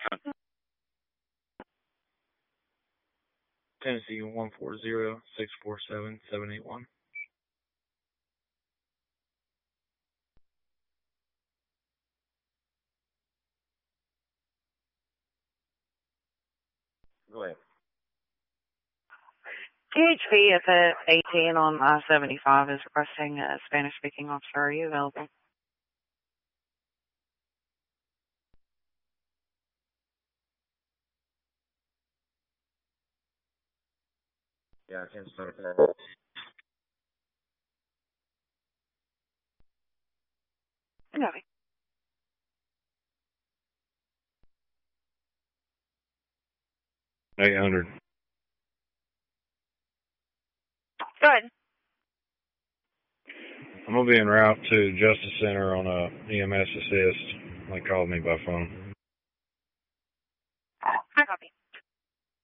Tennessee 140-647-781. Go ahead. THP is at 18 on I-75 is requesting a Spanish-speaking officer. Are you available? Yeah, I can start that. Copy. $800. Go ahead. I'm gonna be en route to Justice Center on a EMS assist. They called me by phone. I copy.